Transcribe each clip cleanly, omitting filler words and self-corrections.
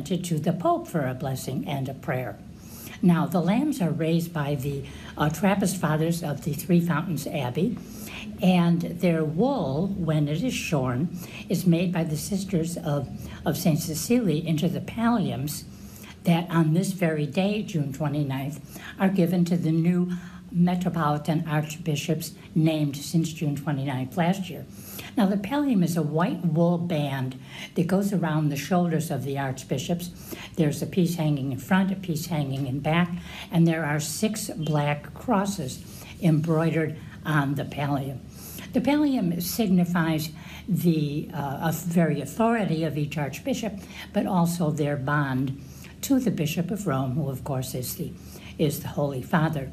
presented to the Pope for a blessing and a prayer. Now, the lambs are raised by the Trappist fathers of the Three Fountains Abbey, and their wool, when it is shorn, is made by the sisters of St. Cecilia into the palliums that on this very day, June 29th, are given to the new metropolitan archbishops named since June 29th last year. Now, the pallium is a white wool band that goes around the shoulders of the archbishops. There's a piece hanging in front, a piece hanging in back, and there are 6 black crosses embroidered on the pallium. The pallium signifies the very authority of each archbishop, but also their bond to the Bishop of Rome, who, of course, is the Holy Father.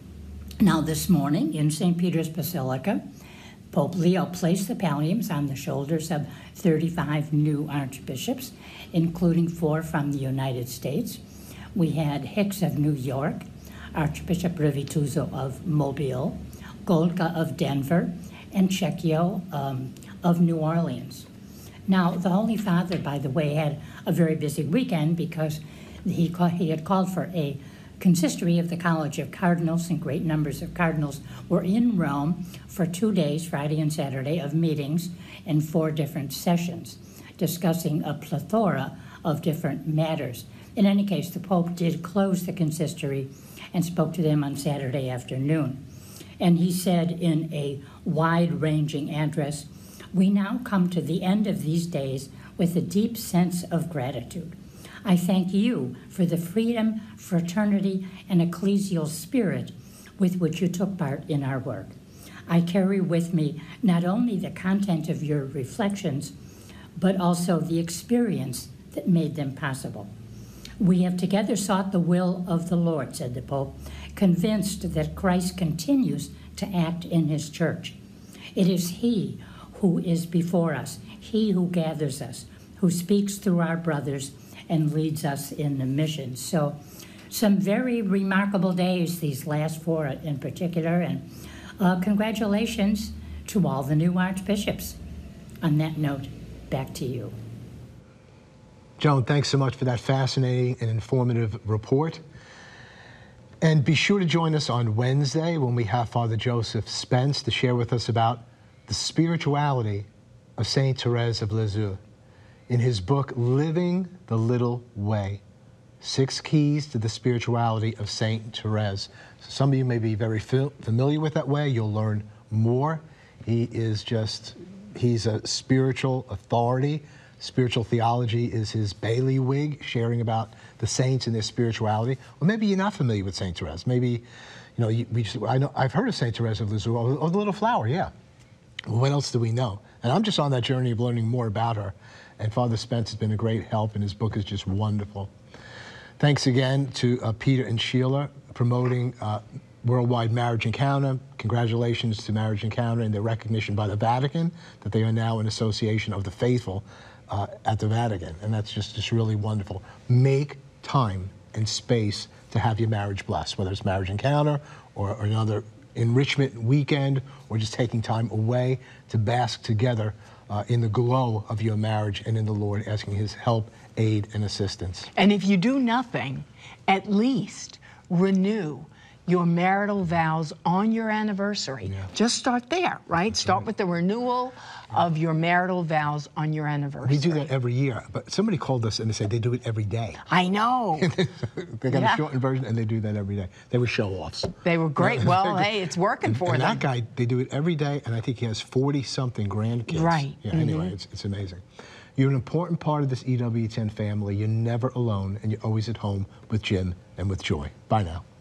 Now, this morning in St. Peter's Basilica, Pope Leo placed the palliums on the shoulders of 35 new archbishops, including 4 from the United States. We had Hicks of New York, Archbishop Rivituso of Mobile, Golka of Denver, and Cecchio of New Orleans. Now, the Holy Father, by the way, had a very busy weekend because he had called for a consistory of the College of Cardinals, and great numbers of cardinals were in Rome for 2 days, Friday and Saturday, of meetings in 4 different sessions, discussing a plethora of different matters. In any case, the Pope did close the consistory and spoke to them on Saturday afternoon. And he said in a wide-ranging address, "We now come to the end of these days with a deep sense of gratitude. I thank you for the freedom, fraternity, and ecclesial spirit with which you took part in our work. I carry with me not only the content of your reflections, but also the experience that made them possible. We have together sought the will of the Lord," said the Pope, convinced that Christ continues to act in his church. It is he who is before us, he who gathers us, who speaks through our brothers and leads us in the mission. So some very remarkable days, these last 4 in particular, and congratulations to all the new archbishops. On that note, back to you. Joan, thanks so much for that fascinating and informative report. And be sure to join us on Wednesday when we have Father Joseph Spence to share with us about the spirituality of Saint Therese of Lisieux. In his book, Living the Little Way, 6 Keys to the Spirituality of Saint Therese. So some of you may be very familiar with that way. You'll learn more. He's a spiritual authority. Spiritual theology is his bailiwick, sharing about the saints and their spirituality. Or maybe you're not familiar with Saint Therese. Maybe, I've heard of Saint Therese of Lisieux, oh, the little flower, yeah. Well, what else do we know? And I'm just on that journey of learning more about her. And Father Spence has been a great help, and his book is just wonderful. Thanks again to Peter and Sheila promoting Worldwide Marriage Encounter. Congratulations to Marriage Encounter and their recognition by the Vatican that they are now an association of the faithful at the Vatican. And that's just really wonderful. Make time and space to have your marriage blessed, whether it's Marriage Encounter or another enrichment weekend, or just taking time away to bask together in the glow of your marriage and in the Lord, asking his help, aid, and assistance. And if you do nothing, at least renew your marital vows on your anniversary. Yeah. Just start there, right? That's start with the renewal of your marital vows on your anniversary. We do that every year, but somebody called us and they said they do it every day. I know. They got a shortened version and they do that every day. They were show-offs. They were great. Well, hey, it's working for them. And that guy, they do it every day, and I think he has 40-something grandkids. Right. Yeah, anyway, it's amazing. You're an important part of this EWTN family. You're never alone, and you're always at home with Jim and with Joy. Bye now.